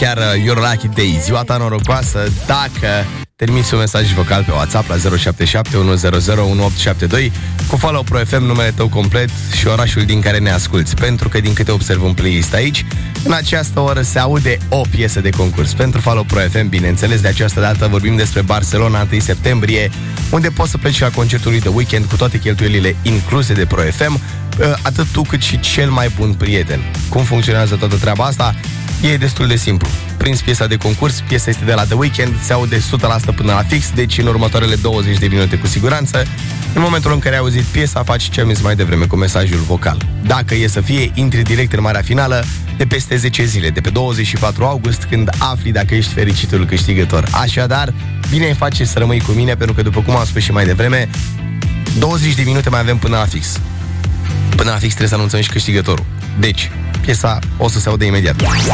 chiar Your Lucky Day, ziua ta norocoasă, dacă trimiți un mesaj vocal pe WhatsApp la 077 100 1872 cu Follow Pro FM, numele tău complet și orașul din care ne asculți. Pentru că din câte observ în playlist aici, în această oră se aude o piesă de concurs pentru Follow Pro FM, bineînțeles. De această dată vorbim despre Barcelona 1 septembrie, unde poți să pleci la concertul lui The Weeknd cu toate cheltuielile incluse de Pro FM, atât tu cât și cel mai bun prieten. Cum funcționează toată treaba asta? E destul de simplu. Prins piesa de concurs, piesa este de la The Weeknd, se aude 100% până la fix, deci în următoarele 20 de minute cu siguranță. În momentul în care ai auzit piesa, faci ce am zis mai devreme cu mesajul vocal. Dacă e să fie, intri direct în marea finală de peste 10 zile, de pe 24 august, când afli dacă ești fericitul câștigător. Așadar, bine face să rămâi cu mine, pentru că, după cum am spus și mai devreme, 20 de minute mai avem până la fix. Până la fix trebuie să anunțăm și câștigătorul. Deci, piesa o să se audă imediat.